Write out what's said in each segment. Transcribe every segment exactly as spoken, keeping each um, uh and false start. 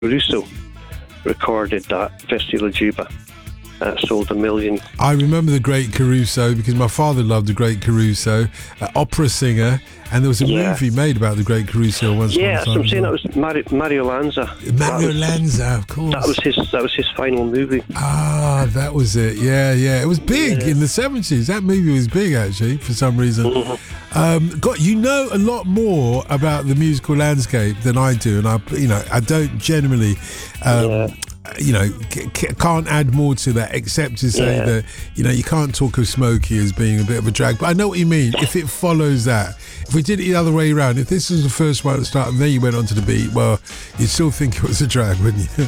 Caruso recorded that Vestila Juba. Uh, sold a million. I remember the great Caruso because my father loved the great Caruso, uh, opera singer, and there was a yeah. movie made about the great Caruso once. Yeah, that's what I'm saying. That was Mario, Mario Lanza. Mario was, Lanza, of course. That was his. That was his final movie. Ah, that was it. Yeah, yeah. It was big yeah. in the seventies. That movie was big actually for some reason. Mm-hmm. Um, God, you know a lot more about the musical landscape than I do, and I, you know, I don't generally. Um, yeah. You know, c- c- can't add more to that except to say yeah. that, you know, you can't talk of Smokey as being a bit of a drag. But I know what you mean. If it follows that, if we did it the other way around, if this was the first one at the start and then you went on to the beat, well, you'd still think it was a drag, wouldn't you?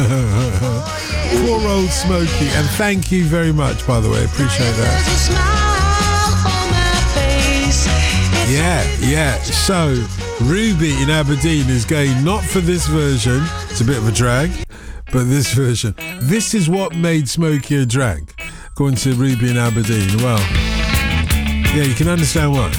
Poor old Smokey. And thank you very much, by the way. Appreciate that. Yeah, yeah. So, Ruby in Aberdeen is going not for this version. It's a bit of a drag. But this version, this is what made Smokey a drag, according to Ruby in Aberdeen. Well, yeah, you can understand why.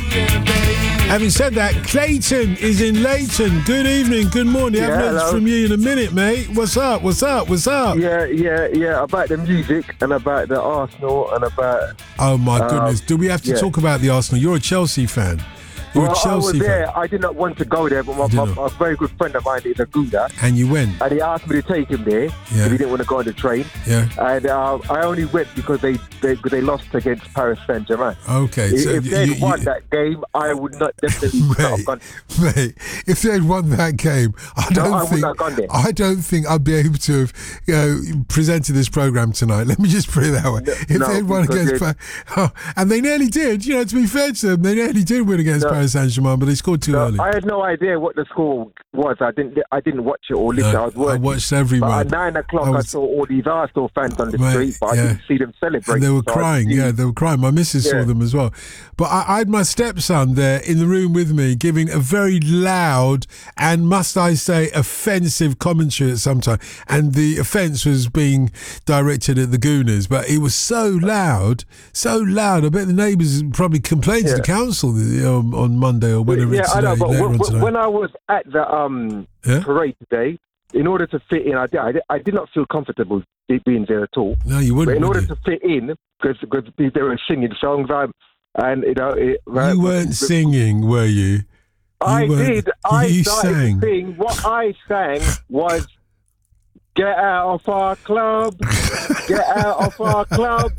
Having said that, Clayton is in Leighton. Good evening, good morning. I haven't heard from you in a minute, mate. What's up, what's up, what's up? Yeah, yeah, yeah, about the music and about the Arsenal and about... Oh, my uh, goodness. Do we have to yeah. talk about the Arsenal? You're a Chelsea fan. You're well, a Chelsea I was there. fan. I did not want to go there, but my, my, my very good friend of mine is a Gouda. And you went? And he asked me to take him there. Yeah. He didn't want to go on the train. Yeah. And uh, I only went because they, they they lost against Paris Saint-Germain. Okay. If, so if they'd you, won you, that game, I would not definitely mate, not have gone. Mate, if they'd won that game, I don't no, I think would not have gone there. I don't think I'd be able to have, you know, presented this programme tonight. Let me just put it that way. No, if no, they'd won against Paris, oh, and they nearly did, you know, to be fair to them, they nearly did win against no, Paris Saint-Germain, but they scored too no, early. I had no idea what the score was. I didn't I didn't watch it or listen. No, I was working. I watched everyone. But at nine o'clock, I, was, I saw all these Arsenal fans on the mate, street, but yeah. I didn't see them celebrating. And they were so crying, yeah, they were crying. My missus yeah. saw them as well. But I, I had my stepson there in the room with me giving a very loud and, must I say, offensive commentary at some time. And the offence was being directed at the Gooners. But it was so loud, so loud. I bet the neighbours probably complained yeah. to the council um, on Monday or whenever yeah, it's today. I know, but later when, on today. when I was at the um, yeah? parade today, in order to fit in, I did, I, did, I did not feel comfortable being there at all. No, you wouldn't. But in would order you? to fit in, because they were singing songs, I, and you know, it, you weren't singing, were you? you I did. I you started sang. to sing. What I sang was, "Get out of our club, get out of our club."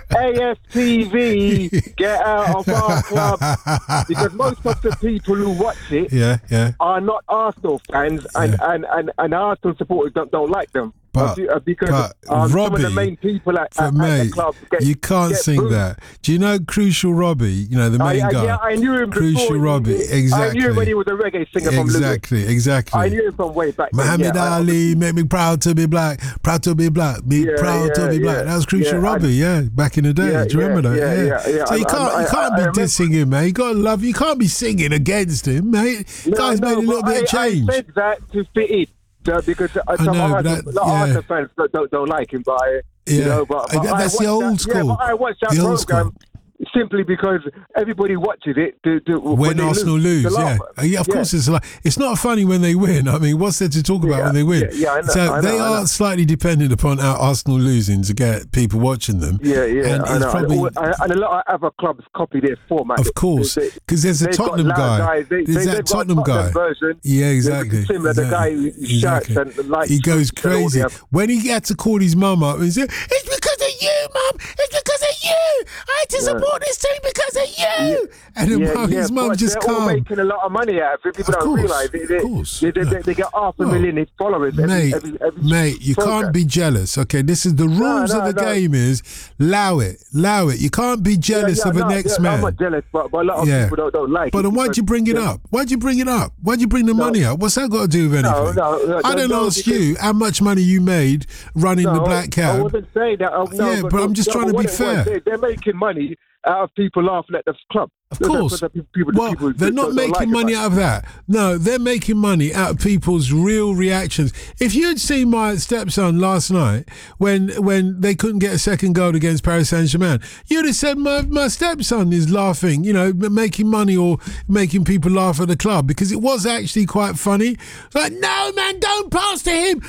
A F T V, get out of our club. Because most of the people who watch it yeah, yeah. are not Arsenal fans, and, yeah. and, and, and Arsenal supporters don't, don't like them. But, because but um, Robbie, some of the main people at, at, mate, at the club get, you can't get sing booed. that. Do you know Crucial Robbie? You know, the main I, I, guy. Yeah, I knew him Crucial before. Robbie, exactly. I knew him when he was a reggae singer from Lewis. Exactly, exactly. I knew him from way back then. Muhammad yeah, Ali, make me proud to be black, proud to be black, be yeah, proud yeah, to be yeah, black. That was Crucial yeah, Robbie, yeah, back in the day. Yeah, Do you remember yeah, that? Yeah, yeah, yeah. So you I, can't, I, you can't I, be I dissing him, man. You got to love. You can't be singing against him, mate. No, Guys no, made a little bit I, of change. I said that to fit in. Uh, because uh, some know, Arsenal, that, yeah. yeah. fans don't, don't, don't like him, but I, yeah. you know, but, but that's I the old that, school. Yeah, but I watched that the program simply because everybody watches it. To, to, when, when Arsenal lose, lose yeah, yeah, of yeah. course it's like it's not funny when they win. I mean, what's there to talk about yeah, when they win? Yeah, yeah I know, so I know, they I know. are slightly dependent upon our Arsenal losing to get people watching them. Yeah, yeah, and I know. Probably, and, and a lot of other clubs copy their format. Of course, because there's a Tottenham guy. They, there's they, that Tottenham guy. Version. Yeah, exactly. Similar, exactly. the guy who shouts exactly. and likes. He goes crazy when he had to call his mum up and say, "It's because of you, mum. It's because of you. I had to support yeah. this team because of you." Yeah. And yeah, mum, yeah, his mum just they're all calm. making a lot of money out of it. People of don't course, realise it. They, of course. They, they, they, they get half a million followers. Mate, every, every, every mate, you program. can't be jealous. Okay, this is the rules no, no, of the no. game. Is allow it, allow it. You can't be jealous yeah, yeah, of the no, next yeah, man. I'm not jealous, but, but a lot of yeah. people don't, don't like but it. But then why'd you bring it yeah. up? Why'd you bring it up? Why'd you bring the no. money up? What's that got to do with anything? No, no, no, I don't no, ask you how much money you made running no, the Black Cab. I wasn't saying that. Oh, no, yeah, but, but no, I'm just no, trying to be fair. They, they're making money out of people laughing at the club. Of course. The people, well, the people they're not making like money out of that. No, they're making money out of people's real reactions. If you'd seen my stepson last night when when they couldn't get a second goal against Paris Saint-Germain, you'd have said my, my stepson is laughing, you know, making money or making people laugh at the club, because it was actually quite funny. Like, no, man, don't pass to him.